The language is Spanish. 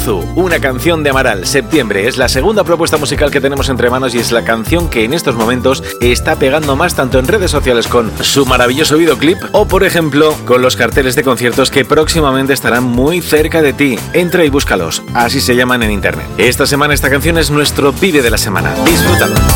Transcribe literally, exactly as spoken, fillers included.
Mazu, una canción de Amaral, Septiembre. Es la segunda propuesta musical que tenemos entre manos y es la canción que en estos momentos está pegando más tanto en redes sociales con su maravilloso videoclip o, por ejemplo, con los carteles de conciertos que próximamente estarán muy cerca de ti. Entra y búscalos, así se llaman en internet. Esta semana esta canción es nuestro Vive de la semana. Disfrútalo.